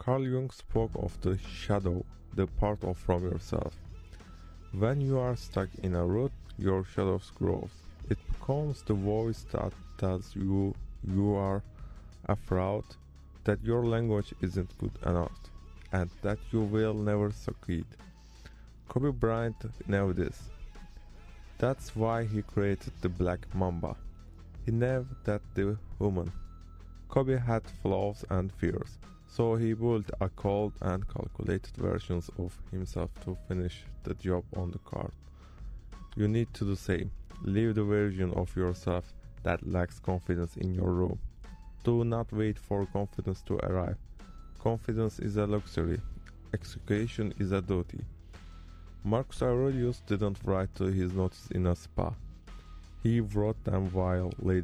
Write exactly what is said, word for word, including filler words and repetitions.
Carl Jung spoke of the shadow, the part of from yourself. When you are stuck in a rut, your shadow grows. It becomes the voice that tells you you are a fraud, that your language isn't good enough, and that you will never succeed. Kobe Bryant knew this. That's why he created the Black Mamba. He knew that the human. Kobe had flaws and fears, so he built a cold and calculated versions of himself to finish the job on the court. You need to do the same. Leave the version of yourself that lacks confidence in your room. Do not wait for confidence to arrive. Confidence is a luxury. Execution is a duty. Marcus Aurelius didn't write his notes in a spa. He wrote them while laid